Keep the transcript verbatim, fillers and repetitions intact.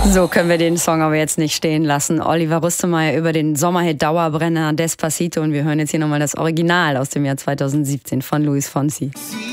So können wir den Song aber jetzt nicht stehen lassen. Oliver Rüstemeyer über den Sommerhit Dauerbrenner Despacito und wir hören jetzt hier nochmal das Original aus dem Jahr zweitausendsiebzehn von Luis Fonsi.